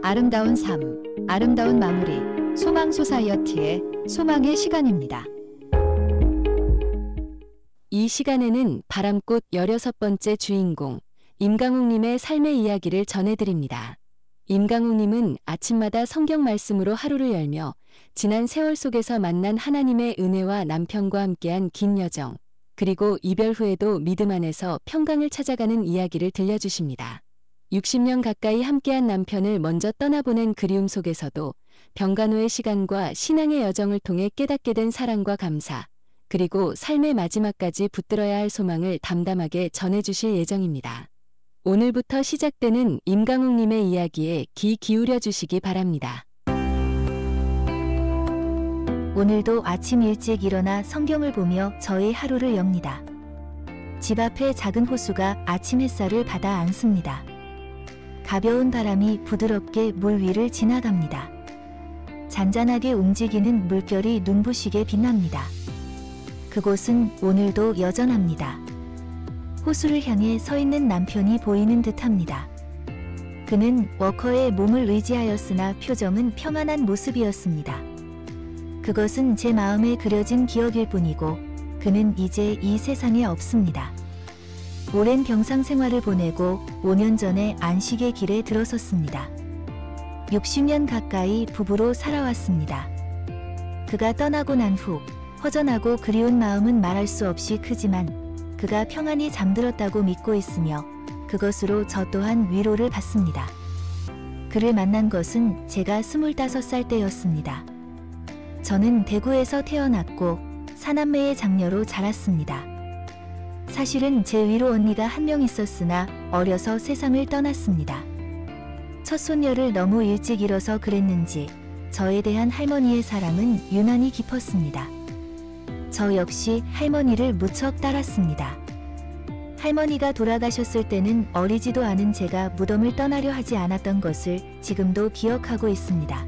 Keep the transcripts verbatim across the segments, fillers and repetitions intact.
아름다운 삶, 아름다운 마무리, 소망 소사이어티의 소망의 시간입니다. 이 시간에는 바람꽃 열여섯 번째 주인공 임강욱님의 삶의 이야기를 전해드립니다. 임강욱님은 아침마다 성경 말씀으로 하루를 열며 지난 세월 속에서 만난 하나님의 은혜와 남편과 함께한 긴 여정, 그리고 이별 후에도 믿음 안에서 평강을 찾아가는 이야기를 들려주십니다. 육십 년 가까이 함께한 남편을 먼저 떠나보낸 그리움 속에서도 병간호의 시간과 신앙의 여정을 통해 깨닫게 된 사랑과 감사, 그리고 삶의 마지막까지 붙들어야 할 소망을 담담하게 전해주실 예정입니다. 오늘부터 시작되는 임강욱님의 이야기에 귀 기울여 주시기 바랍니다. 오늘도 아침 일찍 일어나 성경을 보며 저의 하루를 엽니다. 집 앞에 작은 호수가 아침 햇살을 받아 안습니다. 가벼운 바람이 부드럽게 물 위를 지나갑니다. 잔잔하게 움직이는 물결이 눈부시게 빛납니다. 그곳은 오늘도 여전합니다. 호수를 향해 서 있는 남편이 보이는 듯합니다. 그는 워커의 몸을 의지하였으나 표정은 평안한 모습이었습니다. 그것은 제 마음에 그려진 기억일 뿐이고 그는 이제 이 세상에 없습니다. 오랜 병상 생활을 보내고 오 년 전에 안식의 길에 들어섰습니다. 육십 년 가까이 부부로 살아왔습니다. 그가 떠나고 난 후 허전하고 그리운 마음은 말할 수 없이 크지만 그가 평안히 잠들었다고 믿고 있으며 그것으로 저 또한 위로를 받습니다. 그를 만난 것은 제가 스물다섯 살 때였습니다. 저는 대구에서 태어났고 사남매의 장녀로 자랐습니다. 사실은 제 위로 언니가 한 명 있었으나 어려서 세상을 떠났습니다. 첫 손녀를 너무 일찍 잃어서 그랬는지 저에 대한 할머니의 사랑은 유난히 깊었습니다. 저 역시 할머니를 무척 따랐습니다. 할머니가 돌아가셨을 때는 어리지도 않은 제가 무덤을 떠나려 하지 않았던 것을 지금도 기억하고 있습니다.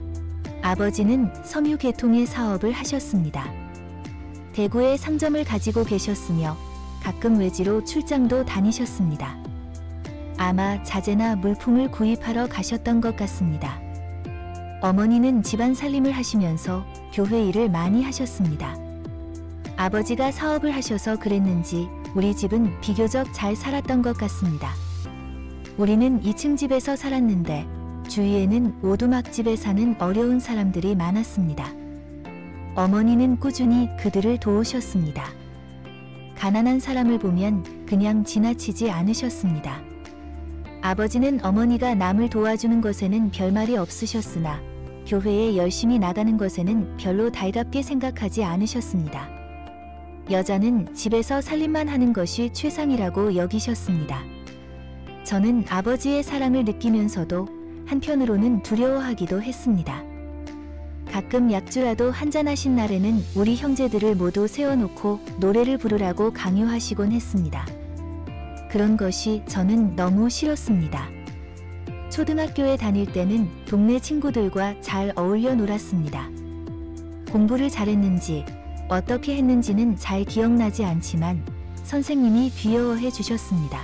아버지는 섬유 계통의 사업을 하셨습니다. 대구에 상점을 가지고 계셨으며 가끔 외지로 출장도 다니셨습니다. 아마 자재나 물품을 구입하러 가셨던 것 같습니다. 어머니는 집안 살림을 하시면서 교회 일을 많이 하셨습니다. 아버지가 사업을 하셔서 그랬는지 우리 집은 비교적 잘 살았던 것 같습니다. 우리는 이 층 집에서 살았는데 주위에는 오두막집에 사는 어려운 사람들이 많았습니다. 어머니는 꾸준히 그들을 도우셨습니다. 가난한 사람을 보면 그냥 지나치지 않으셨습니다. 아버지는 어머니가 남을 도와주는 것에는 별말이 없으셨으나 교회에 열심히 나가는 것에는 별로 달갑게 생각하지 않으셨습니다. 여자는 집에서 살림만 하는 것이 최상이라고 여기셨습니다. 저는 아버지의 사랑을 느끼면서도 한편으로는 두려워하기도 했습니다. 가끔 약주라도 한잔하신 날에는 우리 형제들을 모두 세워놓고 노래를 부르라고 강요하시곤 했습니다. 그런 것이 저는 너무 싫었습니다. 초등학교에 다닐 때는 동네 친구들과 잘 어울려 놀았습니다. 공부를 잘했는지 어떻게 했는지는 잘 기억나지 않지만 선생님이 귀여워해 주셨습니다.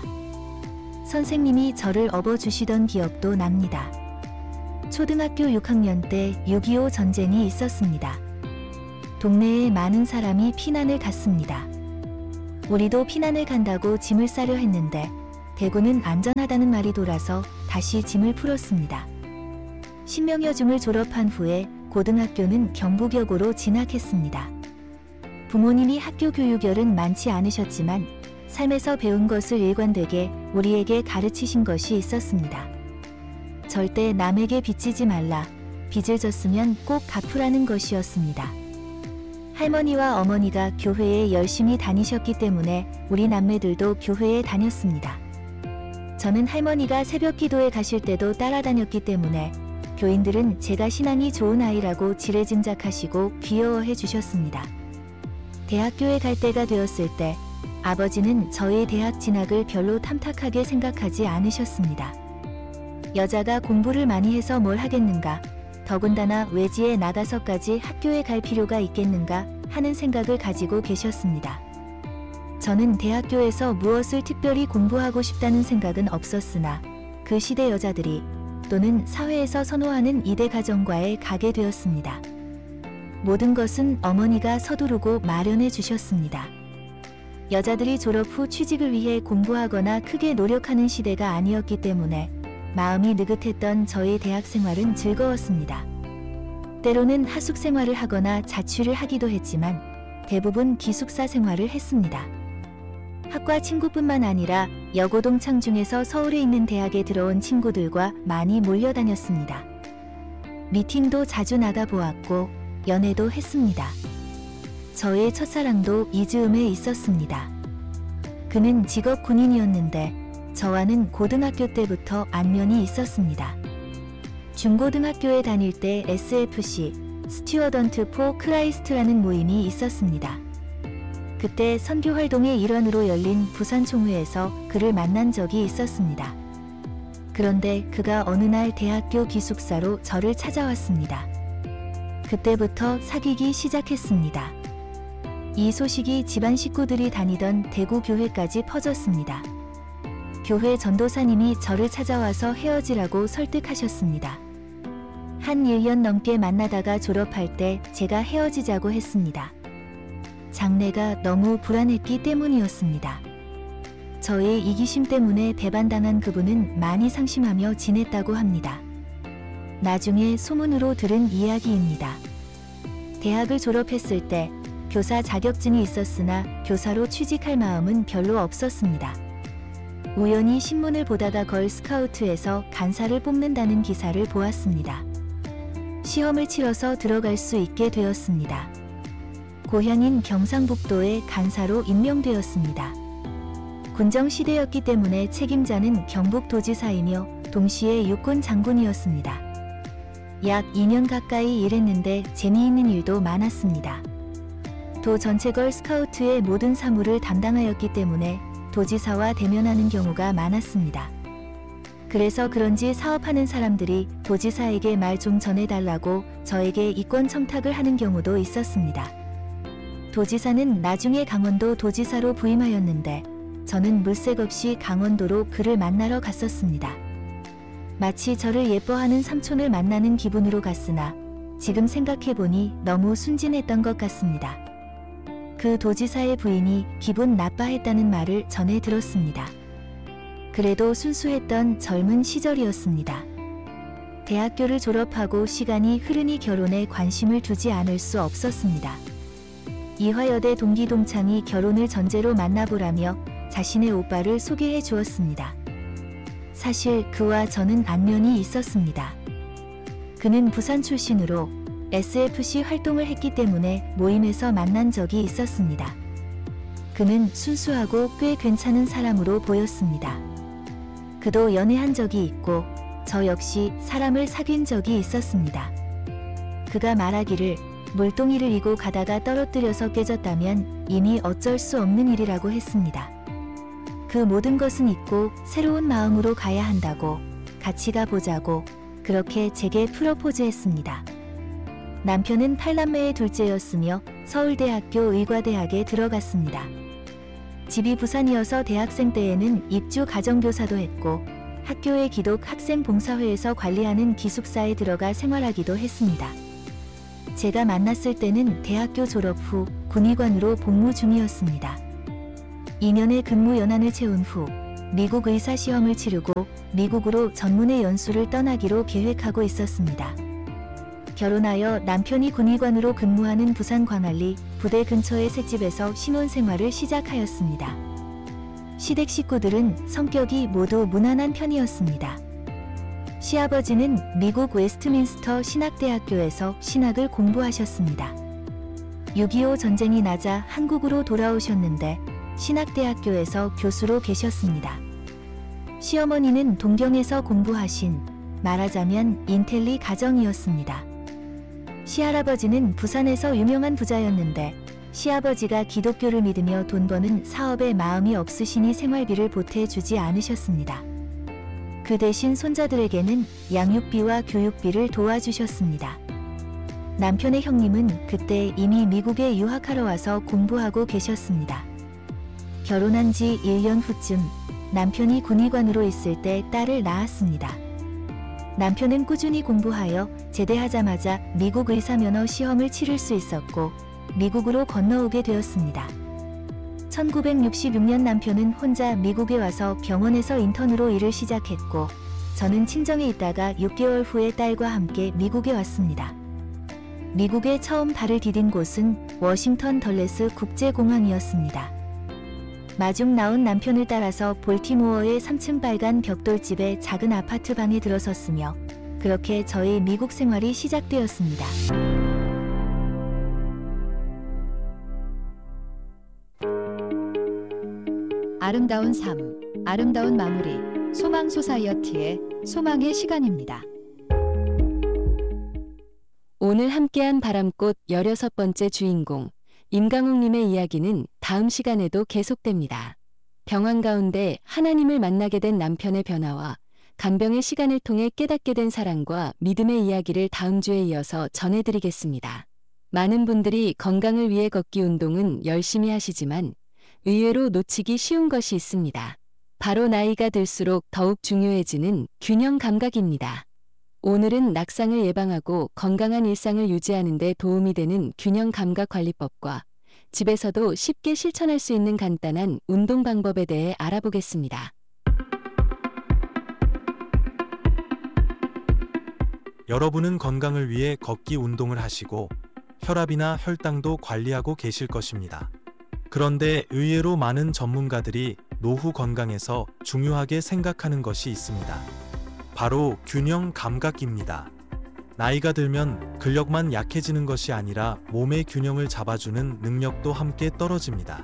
선생님이 저를 업어주시던 기억도 납니다. 초등학교 육 학년 때 육이오 전쟁이 있었습니다. 동네에 많은 사람이 피난을 갔습니다. 우리도 피난을 간다고 짐을 싸려 했는데 대구는 안전하다는 말이 돌아서 다시 짐을 풀었습니다. 신명여중을 졸업한 후에 고등학교는 경북여고로 진학했습니다. 부모님이 학교 교육열은 많지 않으셨지만 삶에서 배운 것을 일관되게 우리에게 가르치신 것이 있었습니다. 절대 남에게 빚지지 말라, 빚을 졌으면 꼭 갚으라는 것이었습니다. 할머니와 어머니가 교회에 열심히 다니셨기 때문에 우리 남매들도 교회에 다녔습니다. 저는 할머니가 새벽 기도에 가실 때도 따라다녔기 때문에 교인들은 제가 신앙이 좋은 아이라고 지레짐작하시고 귀여워해 주셨습니다. 대학교에 갈 때가 되었을 때 아버지는 저의 대학 진학을 별로 탐탁하게 생각하지 않으셨습니다. 여자가 공부를 많이 해서 뭘 하겠는가, 더군다나 외지에 나가서까지 학교에 갈 필요가 있겠는가 하는 생각을 가지고 계셨습니다. 저는 대학교에서 무엇을 특별히 공부하고 싶다는 생각은 없었으나 그 시대 여자들이 또는 사회에서 선호하는 이대 가정과에 가게 되었습니다. 모든 것은 어머니가 서두르고 마련해 주셨습니다. 여자들이 졸업 후 취직을 위해 공부하거나 크게 노력하는 시대가 아니었기 때문에 마음이 느긋했던 저의 대학 생활은 즐거웠습니다. 때로는 하숙 생활을 하거나 자취를 하기도 했지만 대부분 기숙사 생활을 했습니다. 학과 친구뿐만 아니라 여고동창 중에서 서울에 있는 대학에 들어온 친구들과 많이 몰려다녔습니다. 미팅도 자주 나가 보았고 연애도 했습니다. 저의 첫사랑도 이즈음에 있었습니다. 그는 직업 군인이었는데 저와는 고등학교 때부터 안면이 있었습니다. 중고등학교에 다닐 때 에스에프씨, 스튜어던트 포 크라이스트라는 모임이 있었습니다. 그때 선교 활동의 일환으로 열린 부산 총회에서 그를 만난 적이 있었습니다. 그런데 그가 어느 날 대학교 기숙사로 저를 찾아왔습니다. 그때부터 사귀기 시작했습니다. 이 소식이 집안 식구들이 다니던 대구 교회까지 퍼졌습니다. 교회 전도사님이 저를 찾아와서 헤어지라고 설득하셨습니다. 한 일 년 넘게 만나다가 졸업할 때 제가 헤어지자고 했습니다. 장래가 너무 불안했기 때문이었습니다. 저의 이기심 때문에 배반당한 그분은 많이 상심하며 지냈다고 합니다. 나중에 소문으로 들은 이야기입니다. 대학을 졸업했을 때 교사 자격증이 있었으나 교사로 취직할 마음은 별로 없었습니다. 우연히 신문을 보다가 걸스카우트에서 간사를 뽑는다는 기사를 보았습니다. 시험을 치러서 들어갈 수 있게 되었습니다. 고향인 경상북도에 간사로 임명되었습니다. 군정시대였기 때문에 책임자는 경북도지사이며 동시에 육군 장군이었습니다. 약 이 년 가까이 일했는데 재미있는 일도 많았습니다. 도 전체 걸스카우트의 모든 사무를 담당하였기 때문에 도지사와 대면하는 경우가 많았습니다. 그래서 그런지 사업하는 사람들이 도지사에게 말 좀 전해달라고 저에게 이권 청탁을 하는 경우도 있었습니다. 도지사는 나중에 강원도 도지사로 부임하였는데 저는 물색 없이 강원도로 그를 만나러 갔었습니다. 마치 저를 예뻐하는 삼촌을 만나는 기분으로 갔으나 지금 생각해보니 너무 순진했던 것 같습니다. 그 도지사의 부인이 기분 나빠했다는 말을 전해 들었습니다. 그래도 순수했던 젊은 시절이었습니다. 대학교를 졸업하고 시간이 흐르니 결혼에 관심을 두지 않을 수 없었습니다. 이화여대 동기 동창이 결혼을 전제로 만나보라며 자신의 오빠를 소개해 주었습니다. 사실 그와 저는 안면이 있었습니다. 그는 부산 출신으로 에스에프씨 활동을 했기 때문에 모임에서 만난 적이 있었습니다. 그는 순수하고 꽤 괜찮은 사람으로 보였습니다. 그도 연애한 적이 있고 저 역시 사람을 사귄 적이 있었습니다. 그가 말하기를 물동이를 이고 가다가 떨어뜨려서 깨졌다면 이미 어쩔 수 없는 일이라고 했습니다. 그 모든 것은 잊고 새로운 마음으로 가야 한다고 같이 가보자고 그렇게 제게 프로포즈했습니다. 남편은 팔남매의 둘째였으며 서울대학교 의과대학에 들어갔습니다. 집이 부산이어서 대학생 때에는 입주 가정교사도 했고 학교의 기독 학생봉사회에서 관리하는 기숙사에 들어가 생활하기도 했습니다. 제가 만났을 때는 대학교 졸업 후 군의관으로 복무 중이었습니다. 이 년의 근무 연한을 채운 후 미국 의사 시험을 치르고 미국으로 전문의 연수를 떠나기로 계획하고 있었습니다. 결혼하여 남편이 군의관으로 근무하는 부산 광안리 부대 근처의 셋집에서 신혼생활을 시작하였습니다. 시댁 식구들은 성격이 모두 무난한 편이었습니다. 시아버지는 미국 웨스트민스터 신학대학교에서 신학을 공부하셨습니다. 육이오 전쟁이 나자 한국으로 돌아오셨는데 신학대학교에서 교수로 계셨습니다. 시어머니는 동경에서 공부하신 말하자면 인텔리 가정이었습니다. 시할아버지는 부산에서 유명한 부자였는데 시아버지가 기독교를 믿으며 돈 버는 사업에 마음이 없으시니 생활비를 보태주지 않으셨습니다. 그 대신 손자들에게는 양육비와 교육비를 도와주셨습니다. 남편의 형님은 그때 이미 미국에 유학하러 와서 공부하고 계셨습니다. 결혼한 지 일 년 후쯤 남편이 군의관으로 있을 때 딸을 낳았습니다. 남편은 꾸준히 공부하여 제대하자마자 미국 의사면허 시험을 치를 수 있었고 미국으로 건너오게 되었습니다. 천구백육십육 년 남편은 혼자 미국에 와서 병원에서 인턴으로 일을 시작했고 저는 친정에 있다가 육 개월 후에 딸과 함께 미국에 왔습니다. 미국에 처음 발을 디딘 곳은 워싱턴 덜레스 국제공항이었습니다. 마중 나온 남편을 따라서 볼티모어의 삼 층 빨간 벽돌집의 작은 아파트 방에 들어섰으며 그렇게 저의 미국 생활이 시작되었습니다. 아름다운 삶, 아름다운 마무리, 소망 소사이어티의 소망의 시간입니다. 오늘 함께한 바람꽃 열여섯 번째 주인공 임강욱님의 이야기는 다음 시간에도 계속됩니다. 병환 가운데 하나님을 만나게 된 남편의 변화와 간병의 시간을 통해 깨닫게 된 사랑과 믿음의 이야기를 다음 주에 이어서 전해드리겠습니다. 많은 분들이 건강을 위해 걷기 운동은 열심히 하시지만 의외로 놓치기 쉬운 것이 있습니다. 바로 나이가 들수록 더욱 중요해지는 균형 감각입니다. 오늘은 낙상을 예방하고 건강한 일상을 유지하는 데 도움이 되는 균형 감각 관리법과 집에서도 쉽게 실천할 수 있는 간단한 운동 방법에 대해 알아보겠습니다. 여러분은 건강을 위해 걷기 운동을 하시고 혈압이나 혈당도 관리하고 계실 것입니다. 그런데 의외로 많은 전문가들이 노후 건강에서 중요하게 생각하는 것이 있습니다. 바로 균형 감각입니다. 나이가 들면 근력만 약해지는 것이 아니라 몸의 균형을 잡아주는 능력도 함께 떨어집니다.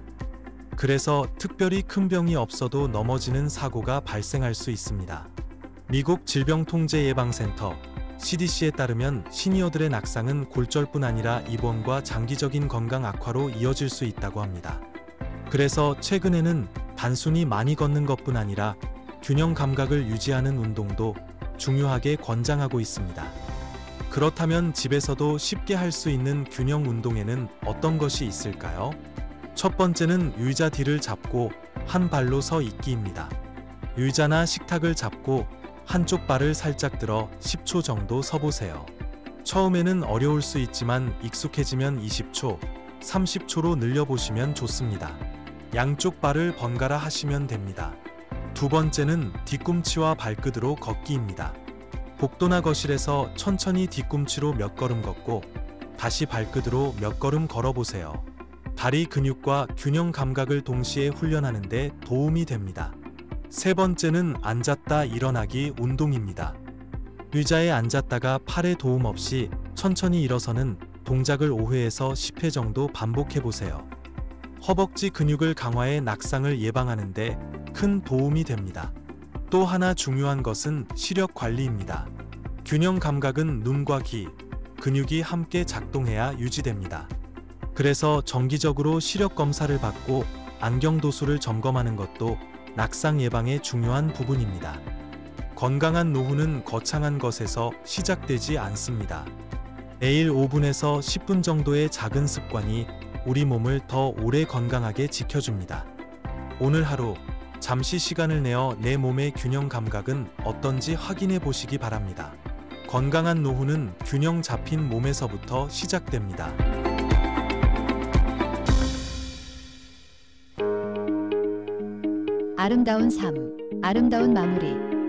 그래서 특별히 큰 병이 없어도 넘어지는 사고가 발생할 수 있습니다. 미국 질병통제예방센터 씨디씨에 따르면 시니어들의 낙상은 골절뿐 아니라 입원과 장기적인 건강 악화로 이어질 수 있다고 합니다. 그래서 최근에는 단순히 많이 걷는 것뿐 아니라 균형 감각을 유지하는 운동도 중요하게 권장하고 있습니다. 그렇다면 집에서도 쉽게 할 수 있는 균형 운동에는 어떤 것이 있을까요? 첫 번째는 의자 뒤를 잡고 한 발로 서 있기입니다. 의자나 식탁을 잡고 한쪽 발을 살짝 들어 십 초 정도 서보세요. 처음에는 어려울 수 있지만 익숙해지면 이십 초, 삼십 초로 늘려보시면 좋습니다. 양쪽 발을 번갈아 하시면 됩니다. 두 번째는 뒤꿈치와 발끝으로 걷기입니다. 복도나 거실에서 천천히 뒤꿈치로 몇 걸음 걷고 다시 발끝으로 몇 걸음 걸어보세요. 다리 근육과 균형 감각을 동시에 훈련하는 데 도움이 됩니다. 세 번째는 앉았다 일어나기 운동입니다. 의자에 앉았다가 팔에 도움 없이 천천히 일어서는 동작을 오 회에서 십 회 정도 반복해보세요. 허벅지 근육을 강화해 낙상을 예방하는 데 큰 도움이 됩니다. 또 하나 중요한 것은 시력 관리입니다. 균형 감각은 눈과 귀, 근육이 함께 작동해야 유지됩니다. 그래서 정기적으로 시력 검사를 받고 안경 도수를 점검하는 것도 낙상 예방의 중요한 부분입니다. 건강한 노후는 거창한 것에서 시작되지 않습니다. 매일 오 분에서 십 분 정도의 작은 습관이 우리 몸을 더 오래 건강하게 지켜줍니다. 오늘 하루 잠시 시간을 내어 내 몸의 균형 감각은 어떤지 확인해 보시기 바랍니다. 건강한 노후는 균형 잡힌 몸에서부터 시작됩니다. 아름다운 삶, 아름다운 마무리,